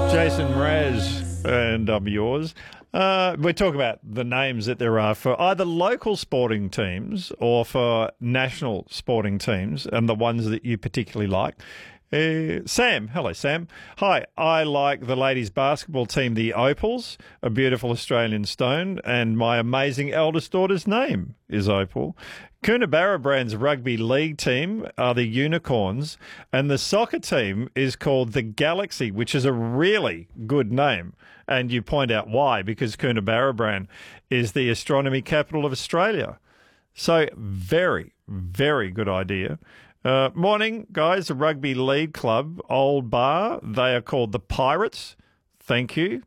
Jason Mraz, and I'm yours. We're talking about the names that there are for either local sporting teams or for national sporting teams and the ones that you particularly like. Sam. Hello, Sam. Hi, I like the ladies' basketball team, the Opals, a beautiful Australian stone, and my amazing eldest daughter's name is Opal. Coonabarra Brand's rugby league team are the Unicorns, and the soccer team is called the Galaxy, which is a really good name. And you point out why, because Coonabarra Brand is the astronomy capital of Australia. So very, very good idea. Morning, guys. The Rugby League Club, Old Bar, they are called the Pirates. Thank you.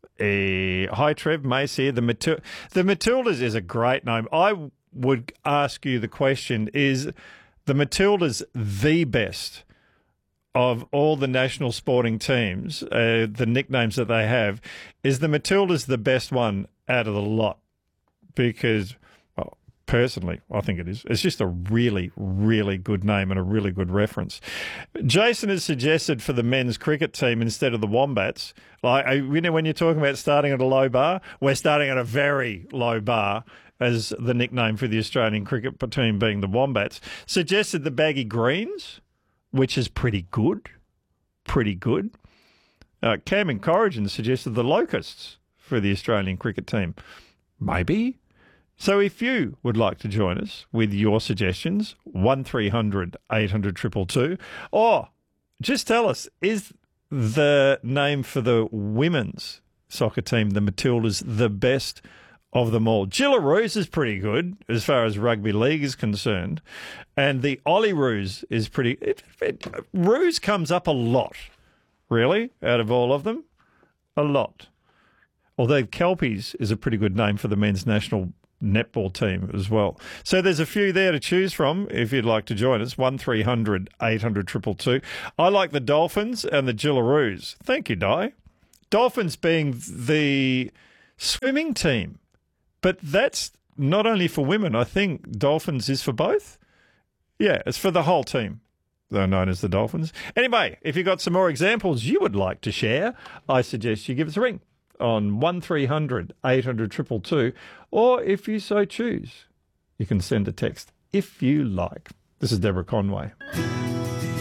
Hi, Trev. Mace here. The Matildas is a great name. I would ask you the question, is the Matildas the best of all the national sporting teams, the nicknames that they have? Is the Matildas the best one out of the lot? Because, well, personally, I think it is. It's just a really, really good name and a really good reference. Jason has suggested for the men's cricket team instead of the Wombats, like, you know, when you're talking about starting at a low bar, we're starting at a very low bar, as the nickname for the Australian cricket team being the Wombats, suggested the Baggy Greens, which is pretty good. Pretty good. Cam and Corrigan suggested the Locusts for the Australian cricket team. Maybe. So if you would like to join us with your suggestions, 1300 800 222, or just tell us, is the name for the women's soccer team, the Matildas, the best of them all? Gillaroos is pretty good as far as rugby league is concerned, and the Olyroos is pretty. Roos comes up a lot, really, out of all of them, a lot. Although Kelpies is a pretty good name for the men's national netball team as well. So there's a few there to choose from if you'd like to join us. 1300 800 222. I like the Dolphins and the Gillaroos. Thank you, Di. Dolphins being the swimming team. But that's not only for women. I think Dolphins is for both. Yeah, it's for the whole team. They're known as the Dolphins. Anyway, if you've got some more examples you would like to share, I suggest you give us a ring on 1300 800 222, or if you so choose, you can send a text if you like. This is Deborah Conway.